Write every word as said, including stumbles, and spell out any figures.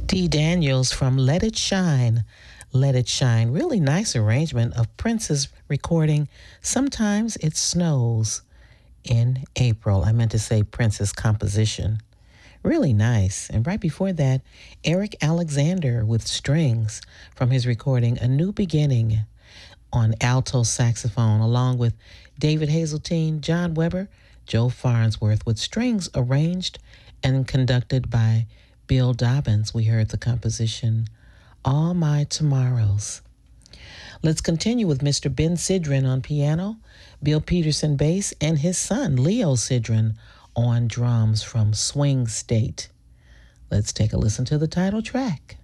Dee Daniels from Let It Shine. Let It Shine. Really nice arrangement of Prince's recording. Sometimes It Snows in April. I meant to say Prince's composition. Really nice. And right before that, Eric Alexander with strings from his recording A New Beginning on alto saxophone, along with David Hazeltine, John Weber, Joe Farnsworth, with strings arranged and conducted by Bill Dobbins. We heard the composition All My Tomorrows. Let's continue with Mister Ben Sidran on piano, Bill Peterson bass, and his son Leo Sidran on drums from Swing State. Let's take a listen to the title track.